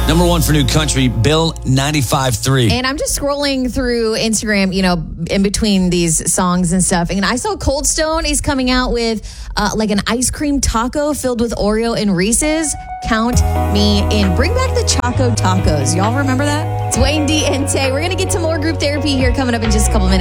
Number one for new country, Bill 95.3. And I'm just scrolling through Instagram, in between these songs and stuff. And I saw Cold Stone is coming out with like an ice cream taco filled with Oreo and Reese's. Count me in. Bring back the Choco Tacos. Y'all remember that? It's Wayne D and Tay. We're going to get to more group therapy here coming up in just a couple minutes.